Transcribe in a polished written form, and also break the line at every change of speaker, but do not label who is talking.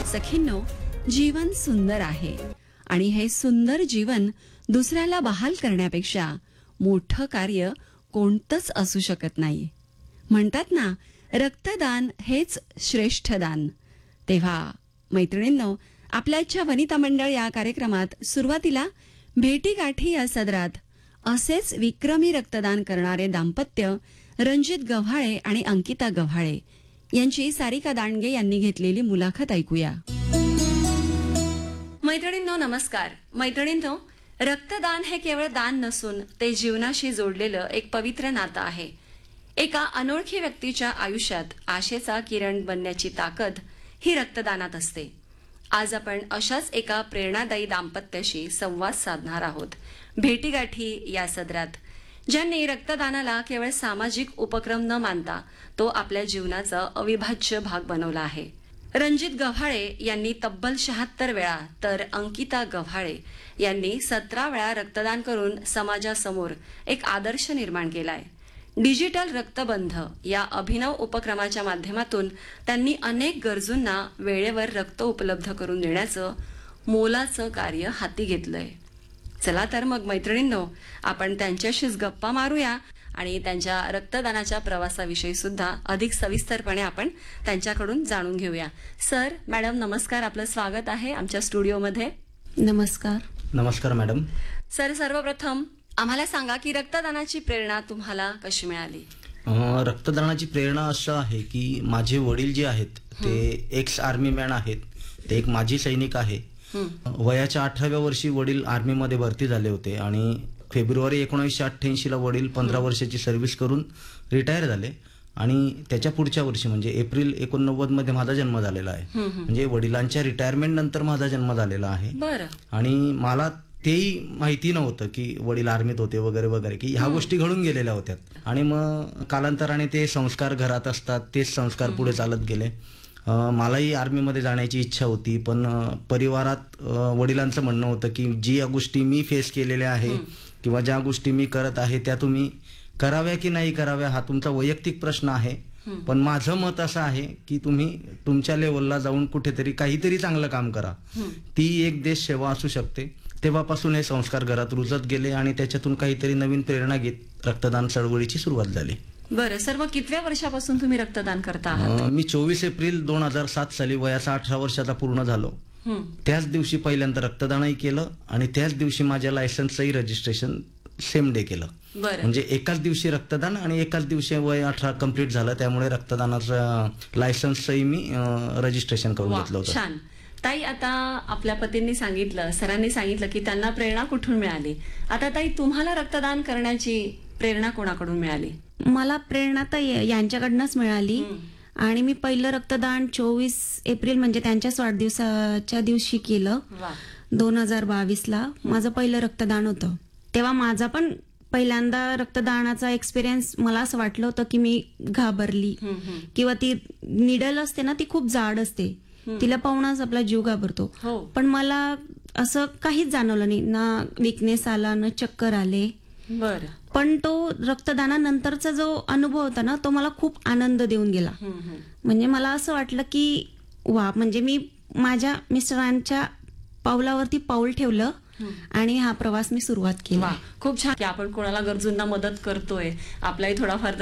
सखींनो, जीवन सुंदर आहे आणि हे सुंदर जीवन दुसऱ्याला बहाल करण्यापेक्षा मोठं कार्य कोणतंच असू शकत नाही. म्हणतात ना, रक्तदान हेच श्रेष्ठ दान. तेव्हा मैत्रिणींनो, आपल्या इच्छा वनिता मंडळ या कार्यक्रमात सुरुवातीला भेटीगाठी या सदरात असेच विक्रमी रक्तदान करणारे दाम्पत्य रणजित गव्हाळे आणि अंकिता गव्हाळे यांची सारिका दांडगे यांनी घेतलेली मुलाखत ऐकूया. मैत्रिणींनो नमस्कार. मैत्रिणींनो, रक्तदान हे केवळ दान नसून ते जीवनाशी जोडलेलं एक पवित्र नातं आहे. एका अनोळखी व्यक्तीच्या आयुष्यात आशेचा किरण बनण्याची ताकद ही रक्तदानात असते. आज आपण अशाच एका प्रेरणादायी दाम्पत्याशी संवाद साधणार आहोत भेटीगाठी या सदरात, ज्यांनी रक्तदानाला केवळ सामाजिक उपक्रम न मानता तो आपल्या जीवनाचा अविभाज्य भाग बनवला आहे. रणजित गव्हाळे यांनी तब्बल 76 वेळा तर अंकिता गव्हाळे यांनी 17 वेळा रक्तदान करून समाजासमोर एक आदर्श निर्माण केलाय. डिजिटल रक्तबंध या अभिनव उपक्रमाच्या माध्यमातून त्यांनी अनेक गरजूंना वेळेवर रक्त उपलब्ध करून देण्याचं मोलाचं कार्य हाती घेतलंय. चला तर मग मैत्रिणींनो, आपण त्यांच्याशीच गप्पा मारूया आणि त्यांच्या रक्तदानाच्या प्रवासाविषयी सुद्धा अधिक सविस्तरपणे आपण त्यांच्याकडून जाणून घेऊया. सर, मॅडम नमस्कार, आपलं स्वागत आहे आमच्या स्टुडिओमध्ये.
नमस्कार.
नमस्कार मॅडम.
सर, सर्वप्रथम आम्हाला सांगा की रक्तदानाची प्रेरणा तुम्हाला कशी मिळाली?
रक्तदानाची प्रेरणा असं आहे की माझे वडील जे आहेत ते एक्स आर्मी मॅन आहेत. ते एक माजी सैनिक आहे. वयाच्या 18व्या वर्षी वडील आर्मीमध्ये भरती झाले होते आणि फेब्रुवारी 1988 ला वडील 15 वर्षाची सर्व्हिस करून रिटायर झाले आणि त्याच्या पुढच्या वर्षी म्हणजे एप्रिल 89 मध्ये माझा जन्म झालेला आहे. म्हणजे वडिलांच्या रिटायरमेंट नंतर माझा जन्म झालेला आहे. आणि मला तेही माहिती नव्हतं की वडील आर्मीत होते वगैरे वगैरे, की ह्या गोष्टी घडून गेलेल्या होत्या. आणि मग कालांतराने ते संस्कार घरात असतात, तेच संस्कार पुढे चालत गेले. मलाही आर्मीमध्ये जाण्याची इच्छा होती, पण परिवारात वडिलांचं म्हणणं होतं की जी गोष्टी मी फेस केलेल्या आहे किंवा ज्या गोष्टी मी करत आहे त्या तुम्ही कराव्या की नाही कराव्या हा तुमचा वैयक्तिक प्रश्न आहे, पण माझं मत असं आहे की तुम्ही तुमच्या लेवलला जाऊन कुठेतरी काहीतरी चांगलं काम करा. ती एक देश सेवा असू शकते. तेव्हापासून हे संस्कार घरात रुजत गेले आणि त्याच्यातून काहीतरी नवीन प्रेरणा घेत रक्तदान चळवळीची सुरुवात झाली.
बरं सर, मग कितव्या वर्षापासून तुम्ही रक्तदान करता आहात?
मी 24 एप्रिल 2007 साली वयाचा 18 वर्षाचा पूर्ण झालो. त्याच दिवशी पहिल्यांदा रक्तदानही केलं आणि त्याच दिवशी माझ्या लायसन्सचंही रजिस्ट्रेशन सेम डे केलं. म्हणजे एकाच दिवशी रक्तदान आणि एकाच दिवशी वय 18 कंप्लीट झालं. त्यामुळे रक्तदानाचं लायसन्सचंही मी रजिस्ट्रेशन करून घेतलं होतं.
छान. ताई, आता आपल्या पतींनी सांगितलं, सरांनी सांगितलं की त्यांना प्रेरणा कुठून मिळाली. आता ताई, तुम्हाला रक्तदान करण्याची प्रेरणा कोणाकडून मिळाली?
मला प्रेरणा तर यांच्याकडनंच मिळाली आणि मी पहिलं रक्तदान 24 एप्रिल म्हणजे त्यांच्याच वाढदिवसाच्या दिवशी केलं. 2022ला माझं पहिलं रक्तदान होतं. तेव्हा माझा पण पहिल्यांदा रक्तदानाचा एक्सपिरियन्स मला असं वाटलं होतं की मी घाबरली किंवा ती निडल असते ना, ती खूप जाड असते, तिला पाहूनच आपला जीव घाबरतो. पण मला असं काहीच जाणवलं नाही, ना विकनेस आला ना चक्कर आले. पण तो रक्तदानानंतरचा जो अनुभव होता ना, तो मला खूप आनंद देऊन गेला. म्हणजे मला असं वाटलं की वा, म्हणजे मी माझ्या मिस्टरांच्या पावलावरती पाऊल ठेवलं आणि हा प्रवास मी सुरुवात केला.
खूप छान की आपण कोणाला गरजूंना मदत करतोय, आपलाही थोडाफार